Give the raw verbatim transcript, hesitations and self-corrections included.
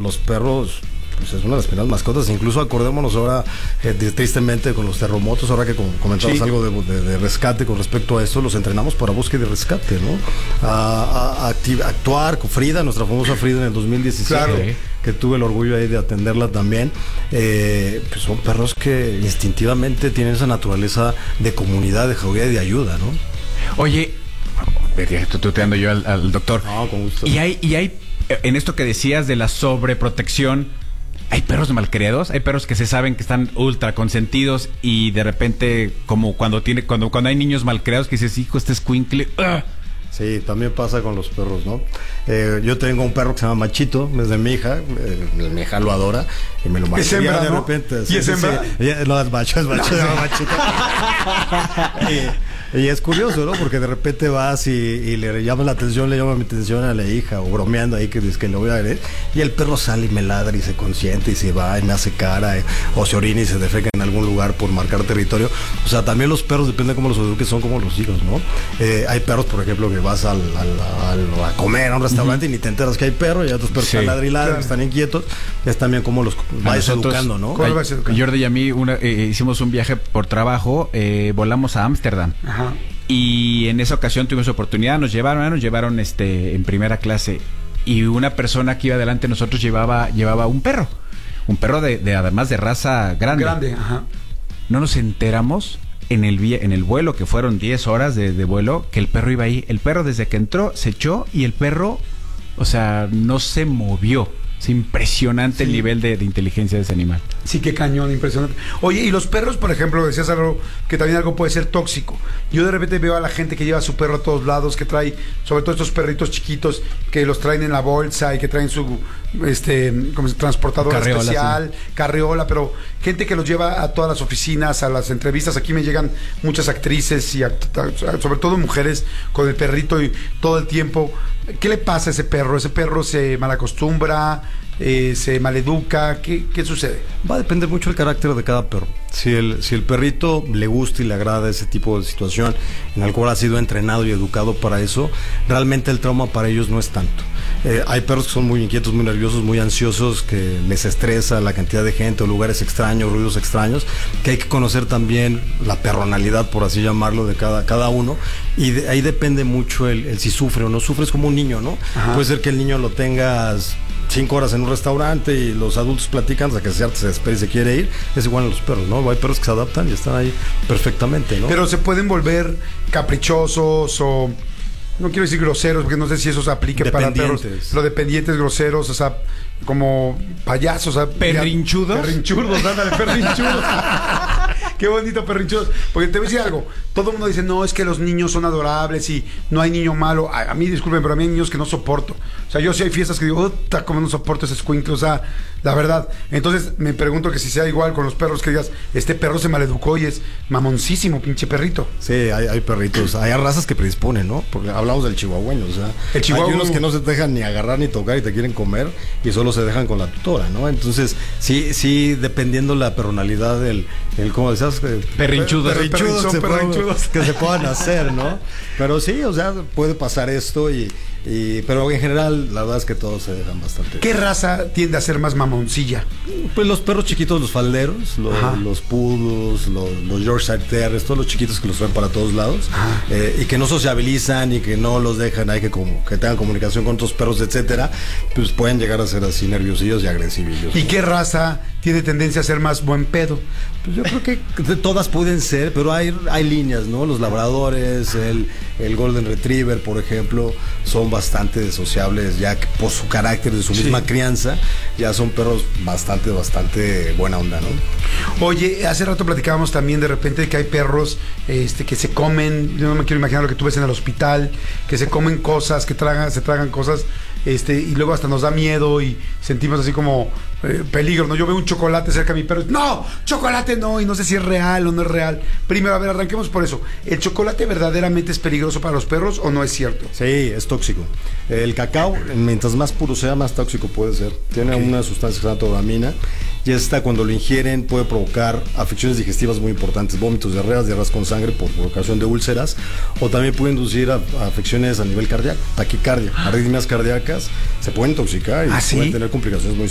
los perros... Pues es una de las primeras mascotas, incluso acordémonos ahora eh, tristemente con los terremotos, ahora que comentabas sí. algo de, de, de rescate con respecto a esto, los entrenamos para búsqueda y rescate, ¿no? A, a, a actuar con Frida, nuestra famosa Frida en el dos mil diecisiete, claro. que tuve el orgullo ahí de atenderla también, eh, pues son perros que instintivamente tienen esa naturaleza de comunidad, de jauría y de ayuda, ¿no? Oye, estoy tuteando yo al, al doctor. No, con gusto. Y hay, y hay, en esto que decías de la sobreprotección, hay perros malcriados, hay perros que se saben que están ultra consentidos y de repente, como cuando tiene, cuando, cuando hay niños malcriados que dices, hijo, este escuincle, ¡ah! Sí, también pasa con los perros, ¿no? Eh, yo tengo un perro que se llama Machito, es de mi hija, eh, mi hija lo adora y me lo malcria de ¿no? repente. ¿Y sí, es sí, hembra? Sí. Ella, no, es macho, es macho, se llama Machito. y, y es curioso, ¿no? Porque de repente vas y, y le llama la atención, le llama mi atención a la hija, o bromeando ahí que dice que le voy a ver, y el perro sale y me ladra y se consiente y se va y me hace cara, eh, o se orina y se defeca en algún lugar por marcar territorio. O sea, también los perros, depende de cómo los eduques, son como los hijos, ¿no? Eh, hay perros, por ejemplo, que vas al, al, al, a comer a un restaurante uh-huh. y ni te enteras que hay perro, y otros perros sí, están ladrilados, claro. están inquietos. Es también como los vayas educando, ¿no? ¿Cómo vas educando? Jordi y a mí una, eh, hicimos un viaje por trabajo, eh, volamos a Ámsterdam. Ajá. Y en esa ocasión tuvimos oportunidad, nos llevaron, nos llevaron este en primera clase, y una persona que iba adelante de nosotros llevaba, llevaba un perro, un perro de, de además de raza grande. Grande, ajá. No nos enteramos en el en el vuelo, que fueron diez horas de, de vuelo, que el perro iba ahí. El perro desde que entró se echó y el perro, o sea, no se movió. Es impresionante sí. el nivel de, de inteligencia de ese animal. Sí, qué cañón, impresionante. Oye, y los perros, por ejemplo, decías algo que también algo puede ser tóxico. Yo de repente veo a la gente que lleva a su perro a todos lados, que trae, sobre todo estos perritos chiquitos, que los traen en la bolsa y que traen su este como transportador carriola, especial, sí. carriola, pero gente que los lleva a todas las oficinas, a las entrevistas. Aquí me llegan muchas actrices y act sobre todo mujeres con el perrito y todo el tiempo. ¿Qué le pasa a ese perro? ¿Ese perro se malacostumbra? Eh, ¿Se maleduca? ¿Qué, ¿Qué sucede? Va a depender mucho del carácter de cada perro. Si el, si el perrito le gusta y le agrada ese tipo de situación, en el cual ha sido entrenado y educado para eso, realmente el trauma para ellos no es tanto. Eh, hay perros que son muy inquietos, muy nerviosos, muy ansiosos, que les estresa la cantidad de gente o lugares extraños, ruidos extraños, que hay que conocer también la personalidad, por así llamarlo, de cada, cada uno, y de, ahí depende mucho el, el si sufre o no sufre. Es como un niño, ¿no? Ajá. Puede ser que el niño lo tengas cinco horas en un restaurante y los adultos platican hasta que se despide y se quiere ir. Es igual a los perros, ¿no? Hay perros que se adaptan y están ahí perfectamente, ¿no? Pero se pueden volver caprichosos o... no quiero decir groseros, porque no sé si eso se aplique para perros. Los dependientes, groseros, o sea, como payasos, o sea, perrinchudos. Perrinchudos, ándale, perrinchudos. Qué bonito, perrinchudos. Porque te voy a decir algo, todo el mundo dice, no, es que los niños son adorables y no hay niño malo. A, a mí, disculpen, pero a mí hay niños que no soporto. O sea, yo sí hay fiestas que digo, puta, cómo no soporto ese escuincle, o sea, la verdad. Entonces, me pregunto que si sea igual con los perros, que digas, este perro se maleducó y es mamoncísimo, pinche perrito. Sí, hay, hay perritos, hay razas que predisponen, ¿no? Porque hablamos del chihuahueño, o sea, el chihuahua... hay unos que no se dejan ni agarrar ni tocar y te quieren comer y solo se dejan con la tutora, ¿no? Entonces, sí, sí, dependiendo la personalidad del, el, ¿cómo decías? Perrinchudos. Perrinchudos, se perrinchudos. Que se puedan hacer, ¿no? Pero sí, o sea, puede pasar esto y, y pero en general, la verdad es que todos se dejan bastante. ¿Qué raza tiende a ser más mamoncilla? Pues los perros chiquitos, los falderos, los, los poodles, los, los Yorkshire Terriers, todos los chiquitos que los traen para todos lados, eh, y que no sociabilizan y que no los dejan ahí que como que tengan comunicación con otros perros, etcétera, pues pueden llegar a ser así nerviosillos y agresivillos. ¿Y qué raza tiene tendencia a ser más buen pedo? Pues yo creo que todas pueden ser, pero hay, hay líneas, ¿no? Los labradores, el, el Golden Retriever, por ejemplo, son bastante sociables ya que por su carácter de su misma sí. crianza, ya son perros bastante, bastante buena onda, ¿no? Oye, hace rato platicábamos también de repente que hay perros este, que se comen, yo no me quiero imaginar lo que tú ves en el hospital, que se comen cosas, que tragan, se tragan cosas, este, y luego hasta nos da miedo y sentimos así como eh, peligro, ¿no? Yo veo un chocolate cerca de mi perro, ¡no! ¡Chocolate no! Y no sé si es real o no es real. Primero, a ver, arranquemos por eso. ¿El chocolate verdaderamente es peligroso para los perros o no es cierto? Sí, es tóxico. El cacao, mientras más puro sea, más tóxico puede ser. Tiene okay. una sustancia que se llama todamina, y esta, cuando lo ingieren, puede provocar afecciones digestivas muy importantes, vómitos, diarreas, diarreas con sangre por provocación de úlceras, o también puede inducir a, a afecciones a nivel cardíaco, taquicardia, arritmias cardíacas, se pueden intoxicar y ¿Ah, sí? pueden tener complicaciones muy